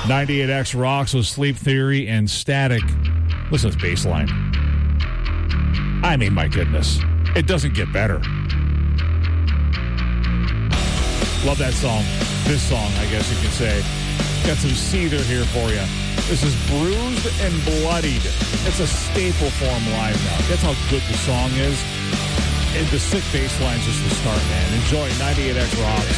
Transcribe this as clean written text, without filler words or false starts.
98X rocks with Sleep Theory and Static. Listen to this bass line. I mean, my goodness. It doesn't get better. Love that song. This song, I guess you can say. Got some Seether here for you. This is Bruised and Bloodied. It's a staple for him live now. That's how good the song is. And the sick bass line's just the start, man. Enjoy 98X Rocks.